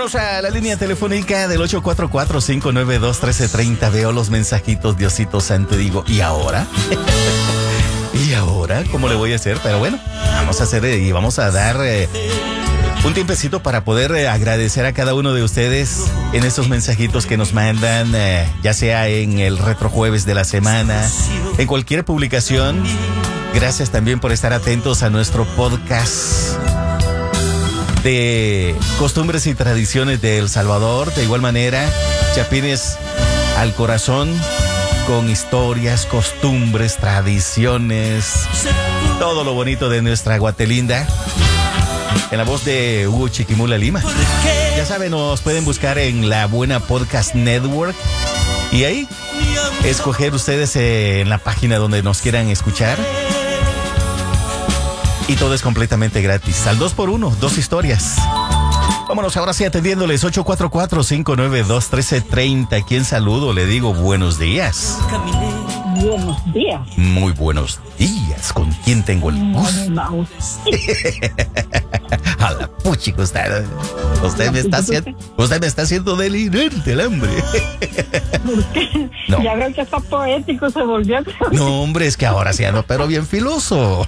Vámonos a la línea telefónica del 844-592-1330. Veo los mensajitos, Diosito Santo, y digo, ¿y ahora? ¿Y ahora? ¿Cómo le voy a hacer? Pero bueno, vamos a hacer y vamos a dar un tiempecito para poder agradecer a cada uno de ustedes en estos mensajitos que nos mandan, ya sea en el retrojueves de la semana, en cualquier publicación. Gracias también por estar atentos a nuestro podcast de costumbres y tradiciones de El Salvador. De igual manera, Chapines al corazón, con historias, costumbres, tradiciones, todo lo bonito de nuestra Guatelinda, en la voz de Hugo Chiquimula Lima. Ya saben, nos pueden buscar en La Buena Podcast Network y ahí escoger ustedes en la página donde nos quieran escuchar. Y todo es completamente gratis. Al 2x1, 2 historias. Vámonos ahora sí atendiéndoles. 844-592-1330. ¿Quién saludo? Le digo buenos días. Buenos días. Muy buenos días. ¿Con quién tengo el gusto? A la puchica, usted me está haciendo delirar del hambre. ¿Por qué? No. Ya veo que está poético, se volvió. No, hombre, es que ahora sí ando, pero bien filoso.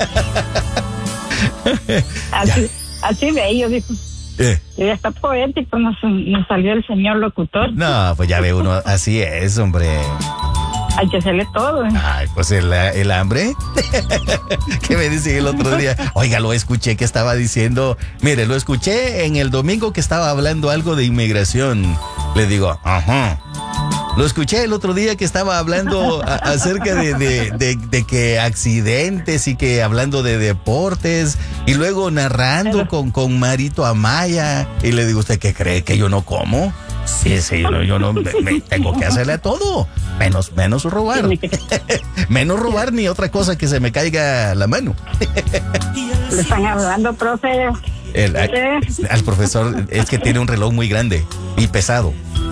Así bello, dijo. Ya está poético, nos salió el señor locutor. No, pues ya ve uno, así es, hombre. Hay que hacerle todo. Ay, pues el hambre. ¿Qué me dice el otro día? Oiga, lo escuché que estaba diciendo, mire, lo escuché en el domingo que estaba hablando algo de inmigración. Le digo, ajá. Lo escuché el otro día que estaba hablando acerca de que accidentes y que hablando de deportes y luego narrando con Marito Amaya. Y le digo, ¿usted qué cree? ¿Que yo no como? Sí, yo no me tengo que hacerle a todo. Menos robar. Menos robar ni otra cosa que se me caiga la mano. Le están hablando, profe. Al profesor es que tiene un reloj muy grande y pesado.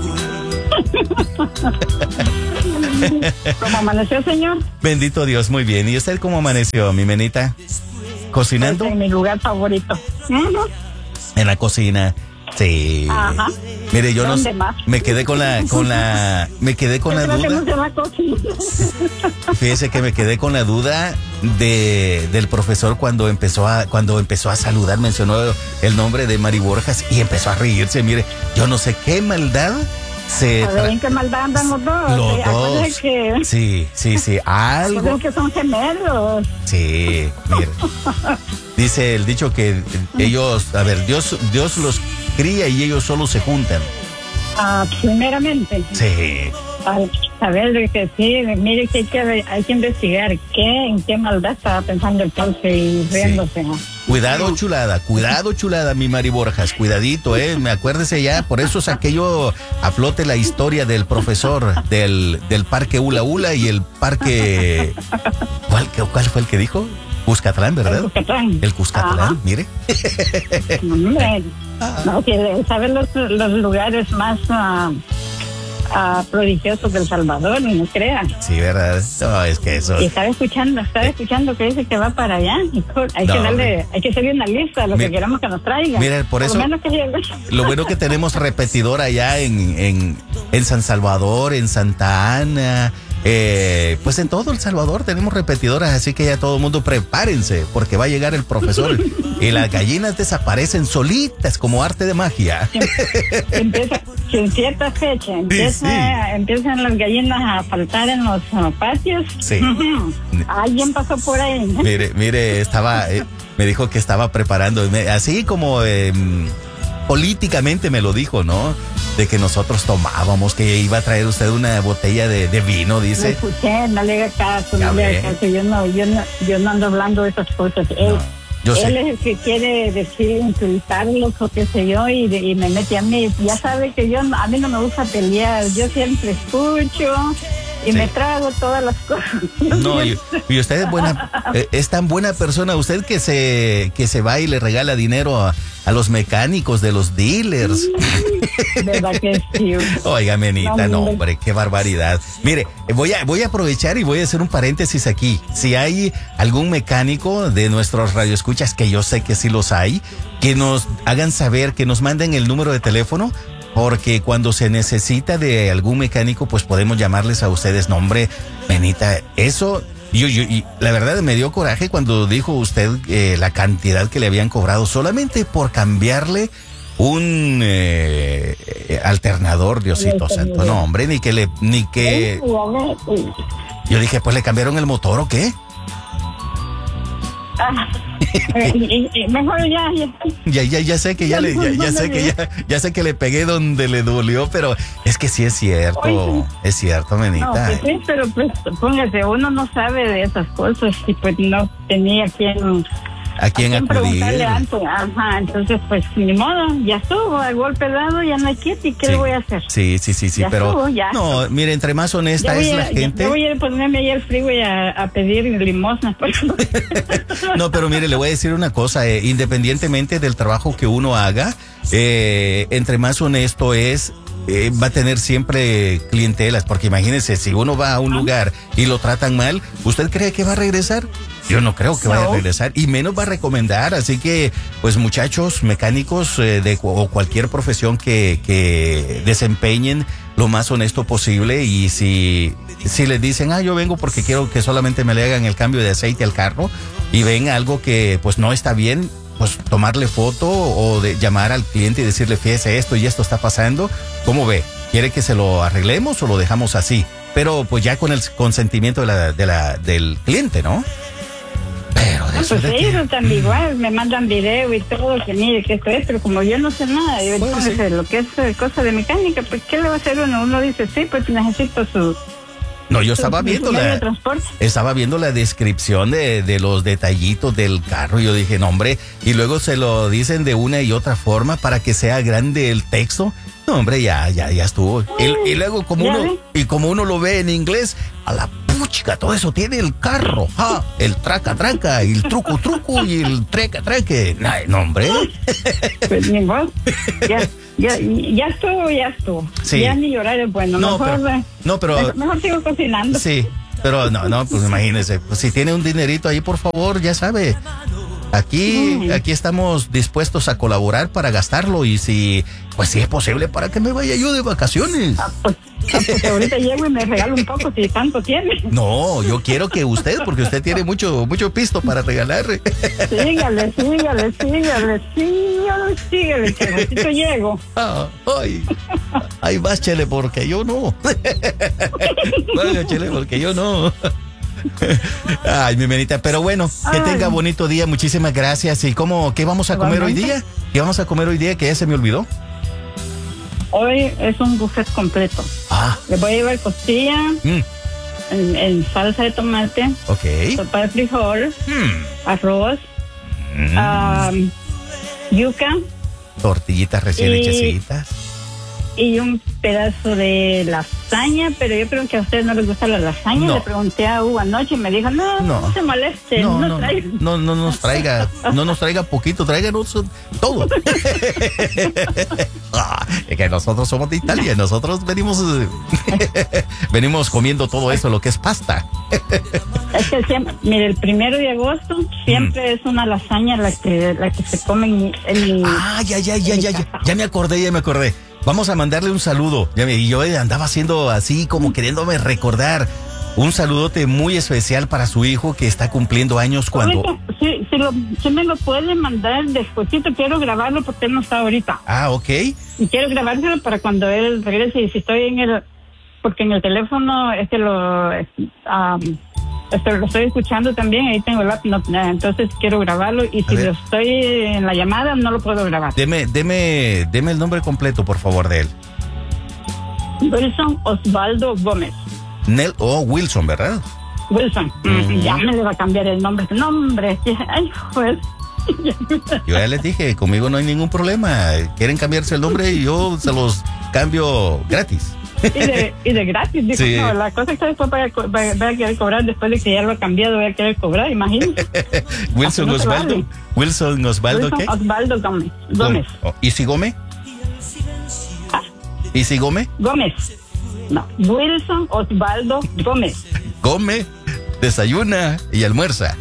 ¿Cómo amaneció, señor? Bendito Dios, muy bien. ¿Y usted cómo amaneció, mi menita? ¿Cocinando? Pues en mi lugar favorito. En la cocina. Sí. Ajá. Mire, yo no más? me quedé con la duda. Fíjese que me quedé con la duda del profesor cuando empezó a saludar, mencionó el nombre de Mari Borjas y empezó a reírse. Mire, yo no sé qué maldad a ver, ¿en qué maldad andan los dos? Los dos. Sí. Algo. Que son gemelos. Sí, mire. Dice el dicho que ellos, a ver, Dios los cría y ellos solo se juntan. Primeramente. Sí. A ver, que sí, mire que hay que investigar en qué maldad estaba pensando el profe y riéndose. Sí. Cuidado, chulada, mi Mari Borjas, cuidadito, me acuérdese ya, por eso saqué yo a flote la historia del profesor del parque Ula Ula y el parque, ¿cuál fue el que dijo? Cuscatlán, ¿verdad? El Cuscatlán, mire. No, que saben los lugares más prodigiosos del Salvador, no crean. Sí, ¿verdad? No, es que eso. Y estaba escuchando que dice que va para allá. Hay que hacerle una lista de lo que queramos que nos traiga. Mira, por eso. Lo bueno que tenemos repetidor allá en San Salvador, en Santa Ana. Pues en todo El Salvador tenemos repetidoras, así que ya todo el mundo prepárense, porque va a llegar el profesor y las gallinas desaparecen solitas como arte de magia. Empieza en cierta fecha, empiezan las gallinas a faltar en los patios. Sí. Alguien pasó por ahí. Mire, me dijo que estaba preparando, así como políticamente me lo dijo, ¿no? De que nosotros tomábamos, que iba a traer usted una botella de vino, dice. No escuché, no le haga caso, yo no ando hablando de esas cosas. Él es el que quiere decir, insultarlos o qué sé yo, y me mete a mí. Ya sabe que a mí no me gusta pelear, yo siempre escucho y me trago todas las cosas. No, y usted es tan buena persona, usted que se va y le regala dinero a los mecánicos de los dealers. ¿Verdad que sí? Oiga, Menita, no, hombre, qué barbaridad. Mire, voy a aprovechar y voy a hacer un paréntesis aquí. Si hay algún mecánico de nuestros radioescuchas, que yo sé que sí los hay, que nos hagan saber, que nos manden el número de teléfono, porque cuando se necesita de algún mecánico, pues podemos llamarles a ustedes. No, hombre, Menita, eso... Y la verdad me dio coraje cuando dijo usted la cantidad que le habían cobrado solamente por cambiarle un alternador, Diosito Santo. No, hombre, ni que... Yo dije, pues le cambiaron el motor o qué. Mejor ya sé que ya sé que le pegué donde le dolió, pero es que sí es cierto, Menita. No, pues sí, pero pues póngase, uno no sabe de esas cosas y pues no tenía a quién acudir. Ajá, entonces pues ni modo, ya estuvo, a golpe dado, ya no hay quieto, ¿y qué le voy a hacer? Sí, ya pero estuvo, ya. No, mire, entre más honesta es la gente. Yo voy a ponerme ahí al freeway a pedir limosna. No, pero mire, le voy a decir una cosa, independientemente del trabajo que uno haga, entre más honesto es, va a tener siempre clientelas, porque imagínese, si uno va a un lugar y lo tratan mal, ¿usted cree que va a regresar? Yo no creo que vaya a regresar, y menos va a recomendar. Así que, pues muchachos, mecánicos o cualquier profesión que desempeñen lo más honesto posible, y si les dicen, yo vengo porque quiero que solamente me le hagan el cambio de aceite al carro, y ven algo que pues no está bien, pues tomarle foto o de llamar al cliente y decirle, fíjese, esto y esto está pasando, ¿cómo ve? ¿Quiere que se lo arreglemos o lo dejamos así? Pero pues ya con el consentimiento del cliente, ¿no? Pero de eso pues ellos también igual, me mandan video y todo, que mire, que esto es, pero como yo no sé nada, yo entonces lo que es cosa de mecánica, pues ¿qué le va a hacer uno? Uno dice, sí, pues necesito su... No, yo estaba viendo la descripción de los detallitos del carro, y yo dije, no, hombre, y luego se lo dicen de una y otra forma para que sea grande el texto. No, hombre, ya estuvo. Y luego como uno lo ve en inglés, a la puchica, todo eso tiene el carro, el traca, y el truco, y el treque. No, hombre. Pues ni modo. Ya estuvo. Sí. Ya ni llorar es bueno. Mejor sigo cocinando. Sí, pero no, pues imagínese, pues si tiene un dinerito ahí, por favor, ya sabe. Aquí estamos dispuestos a colaborar para gastarlo, y si es posible, para que me vaya yo de vacaciones. Pues ahorita llego y me regalo un poco, si tanto tiene. No, yo quiero que usted, porque usted tiene mucho pisto para regalar. Sígale, que ratito llego. Ay, vas, Chele, porque yo no. Vaya, Chele, porque yo no. Ay, mi Menita, pero bueno, que tenga bonito día, muchísimas gracias. ¿Y qué vamos a comer hoy día? ¿Qué vamos a comer hoy día, que ya se me olvidó? Hoy es un buffet completo. Le voy a llevar costilla en salsa de tomate, sopa de frijol, arroz, yuca, tortillitas recién hechecitas y un pedazo de lasaña, pero yo creo que a ustedes no les gusta la lasaña. Le pregunté a Hugo anoche y me dijo, no se moleste, no nos traiga poquito, tráiganos todo. Es que nosotros somos de Italia, nosotros venimos comiendo todo eso, lo que es pasta. Es que siempre, mire, el 1 de agosto siempre es una lasaña la que se come ya me acordé. Vamos a mandarle un saludo. Y yo andaba haciendo así como queriéndome recordar. Un saludote muy especial para su hijo que está cumpliendo años cuando... Sí me lo puede mandar despuesito. Quiero grabarlo porque él no está ahorita. Ok. Y quiero grabárselo para cuando él regrese. Y si estoy porque en el teléfono lo estoy escuchando también, ahí tengo el app, entonces quiero grabarlo, y si lo estoy en la llamada no lo puedo grabar. Deme el nombre completo, por favor, de él. Wilson Osvaldo Gómez. Wilson, ¿verdad? Wilson. Ya me le va a cambiar el nombre. Ay, pues. Yo ya les dije, conmigo no hay ningún problema. Quieren cambiarse el nombre y yo se los cambio gratis. Y de gratis, dijo, sí. No, la cosa es que después va a querer cobrar, después de que ya lo ha cambiado, va a querer cobrar, imagínate. Wilson Osvaldo. Vale. Wilson Osvaldo, ¿qué? Osvaldo Gómez. ¿Y si Gómez? ¿Ah? ¿Y si Gómez? Gómez. No, Wilson Osvaldo Gómez. Gómez. Desayuna y almuerza.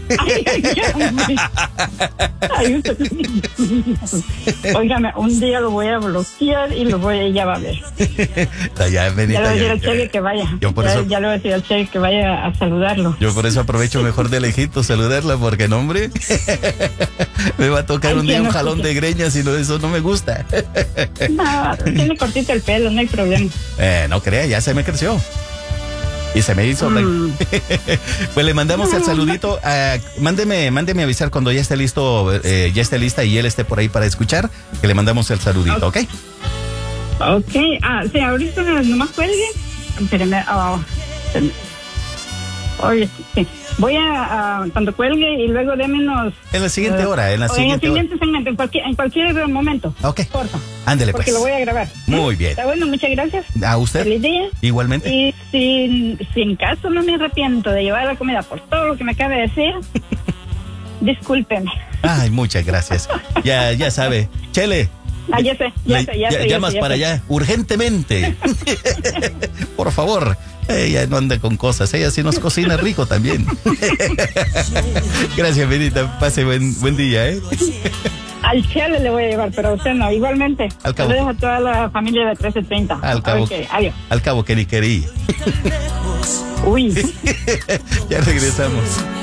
Óigame, un día lo voy a bloquear y ella va a ver. Ya le voy a decir al Cheque que vaya. Ya le voy a decir al Cheque que vaya a saludarlo. Yo por eso aprovecho mejor de lejito saludarla, porque no, hombre, me va a tocar un día un jalón de greñas y eso no me gusta. No, tiene cortito el pelo, no hay problema. No crea, ya se me creció. Y se me hizo Pues le mandamos el saludito. Mándeme avisar cuando ya esté listo, ya esté lista y él esté por ahí para escuchar, que le mandamos el saludito, ¿ok? Ok, sí, ahorita nomás cuelgue. Espérame, oye, sí. Voy a cuando cuelgue y luego déme unos... En la siguiente hora, en el siguiente segmento, en cualquier momento. Ok. Porfa. Ándele, porque pues. lo voy a grabar. Muy bien. Está bueno, muchas gracias. A usted. Feliz día. Igualmente. Y si en caso no me arrepiento de llevar la comida por todo lo que me acaba de decir, discúlpeme. Ay, muchas gracias. Ya sabe. Chele. Ya sé. Llamas para allá urgentemente. Por favor. Ella no anda con cosas, ella sí nos cocina rico también. Gracias, Benita, pase buen día, Al Chele le voy a llevar, pero a usted no, igualmente. Al cabo. Saludos a toda la familia de 1330. Al cabo. Okay, adiós. Al cabo que ni quería. Uy. Ya regresamos.